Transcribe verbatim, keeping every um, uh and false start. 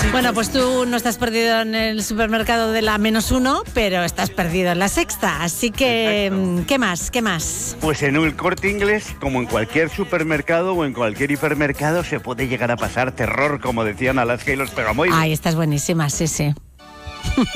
Bueno, pues tú no estás perdido en el supermercado de la menos uno, pero estás perdido en la sexta. Así que, exacto. ¿Qué más? ¿Qué más? Pues en El Corte Inglés, como en cualquier supermercado o en cualquier hipermercado, se puede llegar a pasar terror, como decían Alaska y los Pegamoides. Ay, estás buenísima, sí, sí.